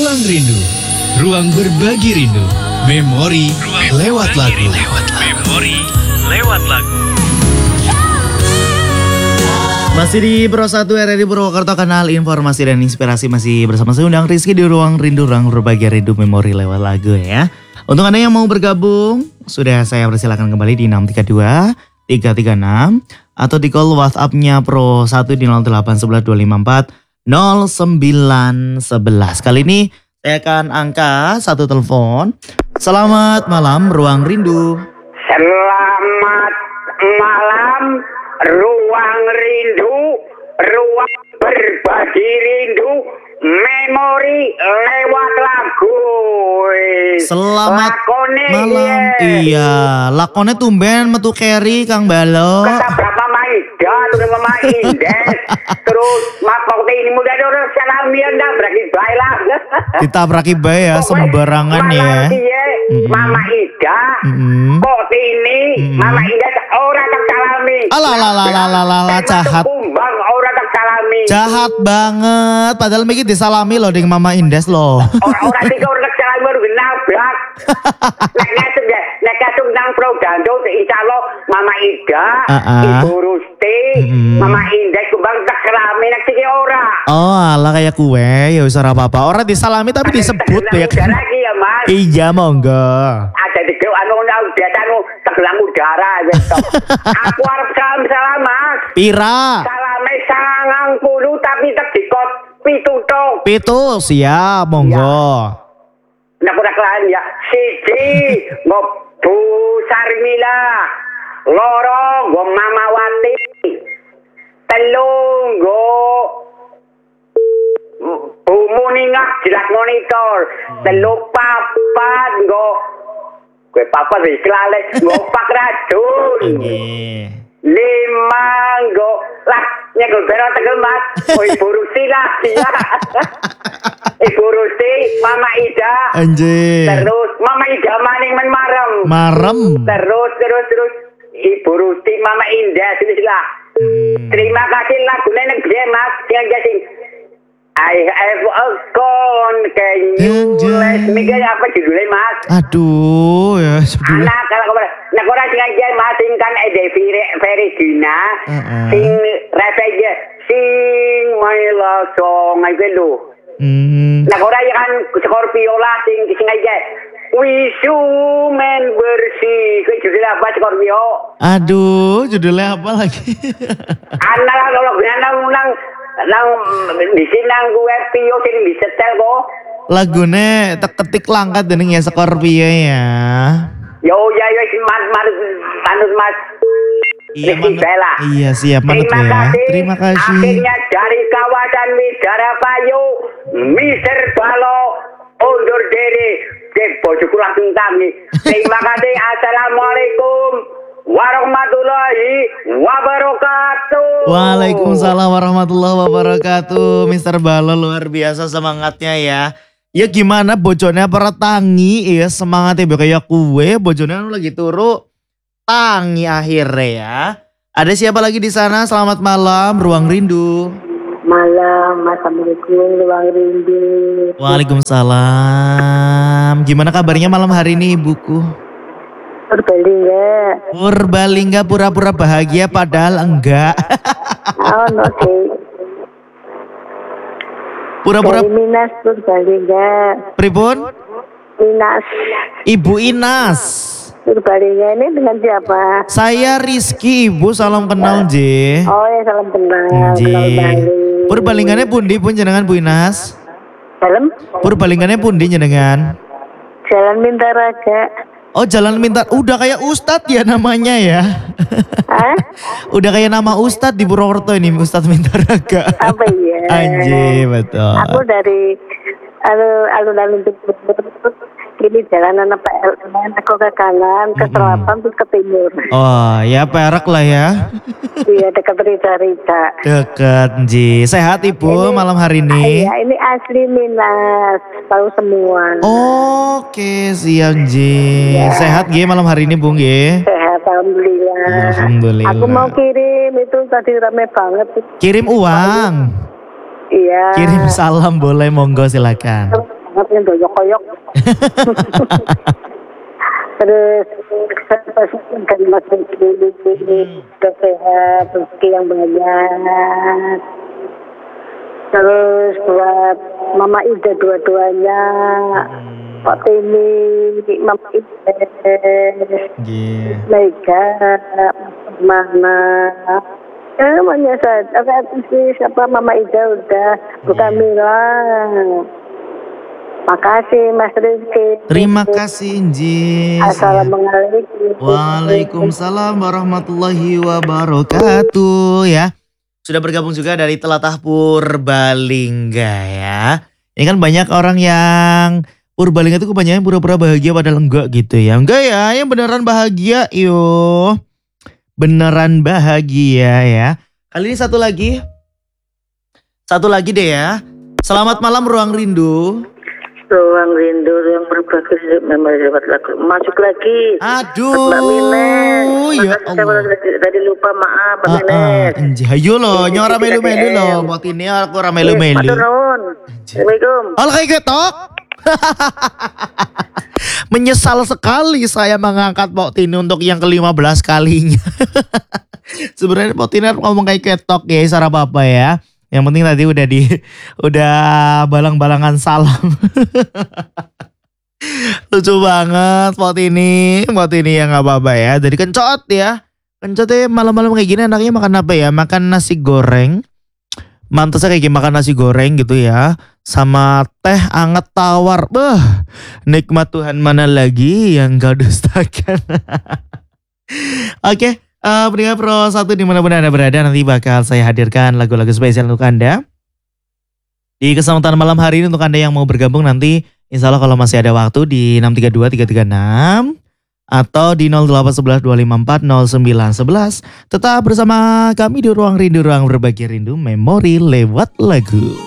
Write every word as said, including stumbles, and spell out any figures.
Ruang Rindu, ruang berbagi rindu. Memori ruang lewat lagu. Lewat lagu. Memori lewat lagu. Masih di Pro satu R R I Purwokerto, kanal informasi dan inspirasi. Masih bersama saya Undang Rizky di Ruang Rindu, ruang berbagi rindu memori lewat lagu ya. Untuk Anda yang mau bergabung, sudah saya persilakan kembali di enam tiga dua tiga tiga enam atau di call WhatsApp-nya Pro satu di nol delapan satu satu dua lima empat nol sembilan satu satu. Kali ini saya akan angka satu telepon. Selamat malam Ruang Rindu. Selamat malam Ruang Rindu, ruang berbagi rindu, memori lewat lagu. Selamat lakone malam. Ye. Iya, lakone tumben metu keri Kang Balo. Ketabrak Mama Ida, terus Mama Indes, terus Mas Pokte ini muda orang salamian dah berarti baik lah. Ditabraki bae ya sembarangan ya. Mm-hmm. Mama Ida, Mm-hmm. Pokte ini, Mm-hmm. Mama Indes orang tak salami. Alah lah lah lah lah lah lah, jahat. Kumbang orang tak salami. Jahat banget. Padahal mikir disalami loh dengan Mama Indes loh. Orang-orang tiga orang tak salami baru nabrak. Nek ngasuk ya, nek ngasuk nang Prodando insya-Allah Mama Ida, Uh-uh. Ibu Rusti, Mm-hmm. Mama Indah kumbang tak salami nek siki ora. Oh alah kayak kue ya wis ora apa-apa. Orang disalami tapi disebut ya Udah kan. lagi ya Mas. Iya monggo. Ada di grup anu anu biasa anu tegelang udara gitu. Aku arep salam salam Mas. Pira. Salame sangang puluh tapi tak dikot pitutok. Pitu siap monggo. Nak udah kelahan ya. Siji ngop Bu Sarmila. Loro nggo Mama Wati. Telu nggo Bu Muningah jelas monitor. Telu papat nggo gue papat wis kelale nggo Pak Radun. Nggih. Lima nggo lah nyegel bero tegel Mas. Oh Ibu Rusti lah ya. Ibu Rusti, Mama Ida. Anjir. Terus Mama Ida maning men marem. Marem. Terus terus terus Ibu Rusti, Mama Indah terus lah. Hmm. Terima kasih lagunya nek piye Mas yang jadi I have a con can you let me get apa judulnya Mas? Aduh ya sebetulnya. Anak kalau kabar nek ora sing aja Mas sing kan Devi Verigina Uh-uh. sing repeje sing my love song aja lho. Hmm. Nek ora ya kan Scorpio lah sing sing aja Wisu men bersih ke judul apa Scorpio? Aduh, judulnya apa lagi? Anak lah kalau nang nang nang di sini nang gue Pio sing disetel kok. Lagune tek ketik langkat dening ya Scorpio ya. Yo ya yo mas mas manut mas. Iya, Rizky manut. Bella. Iya, siap, manut Terima ya. kasih. Terima kasih. Akhirnya dari kawasan Widara Payu, mister Balo undur diri. Cek bojoku langsung kami. Terima kasih. Assalamualaikum warahmatullahi wabarakatuh. Waalaikumsalam warahmatullahi wabarakatuh. mister Balo luar biasa semangatnya ya. Ya gimana bocornya para tangi ya semangatnya kayak kue. Bocornya lagi turu tangi akhirnya ya. Ada siapa lagi di sana? Selamat malam Ruang Rindu. Malam, Assalamualaikum Ruang Rindu. Waalaikumsalam. Gimana kabarnya malam hari ini ibuku? Purbalingga. Purbalingga pura-pura bahagia padahal enggak. Oh no deh. Pura-pura Dari Minas Purbalingga. pripun? Minas Ibu Inas. Purbalingga ini dengan siapa? Saya Rizky ibu, salam kenal J. Oh ya salam kenal. J. Kenal balik. Purbalinggannya pundi pun jenengan Bu Inas? Dalam Purbalinggannya pundi jenengan? Jalan Mintaraga. Oh Jalan Minta, udah kayak Ustadz ya namanya ya. Hah? Udah kayak nama Ustadz di Purwokerto ini, Ustadz Mintaraga. Apa ya? Anjir betul. Aku dari alun-alun kini jalanan apa aku ke kanan, ke selatan, terus ke timur. Oh ya perak lah ya. Iya dekat Rita-Rita. Deket Ji. Sehat ibu malam hari ini? Iya ini asli Minas, tahu semua. Oke siang Ji. Sehat G malam hari ini Bung G? Sehat alhamdulillah. Alhamdulillah. Aku mau kirim itu tadi rame banget. Kirim uang. Iya. Kirim salam boleh monggo silakan. banget yang doyok-koyok. Terus saya kan masih di sehat, rezeki yang banyak. Terus buat Mama Ida dua-duanya, Pak Tini, Mama Ida, Yeah. Mega, Mama. Ya, namanya saya, apa sih siapa Mama Ida udah, bukan Mila. Makasih Mas Rizky. Terima kasih Nji. Assalamualaikum. Waalaikumsalam warahmatullahi wabarakatuh ya. Sudah bergabung juga dari Telatah Purbalingga ya. Ini kan banyak orang yang Purbalingga itu kebanyakan pura-pura bahagia padahal enggak gitu ya. Enggak ya, yang beneran bahagia yo. Beneran bahagia ya. Kali ini satu lagi. Satu lagi deh ya. Selamat malam Ruang Rindu. Ruang rindu yang berbagi memori lewat lagu. Masuk lagi. Aduh. Mbak Mines. Ya Makasih, Allah. saya tadi, tadi lupa maaf Mbak Ah, ah, Mines. anjay. Ayo loh, nyora melu-melu loh. Buat ini aku ora melu-melu. Matur nuwun. Assalamualaikum. Halo kayak ketok. Menyesal sekali saya mengangkat Pok Tini untuk yang kelima belas kalinya. Sebenarnya Pok Tini ngomong kayak ketok ya, sarap apa ya. Yang penting tadi udah di udah balang-balangan salam. Lucu banget Pok Tini, Pok Tini ya nggak apa-apa ya. Jadi kencot ya. Kencot ya malam-malam kayak gini enaknya makan apa ya? Makan nasi goreng. Mantasnya kayak gini makan nasi goreng gitu ya. Sama teh anget tawar. Beuh, nikmat Tuhan mana lagi yang kau dustakan. Oke, uh, pendengar Pro satu dimanapun Anda berada, nanti bakal saya hadirkan lagu-lagu spesial untuk Anda. Di kesempatan malam hari ini untuk Anda yang mau bergabung nanti, insya Allah kalau masih ada waktu di enam tiga dua tiga tiga enam atau di nol delapan satu satu dua lima empat nol sembilan satu satu. Tetap bersama kami di Ruang Rindu, Ruang Berbagi Rindu, Memori lewat lagu.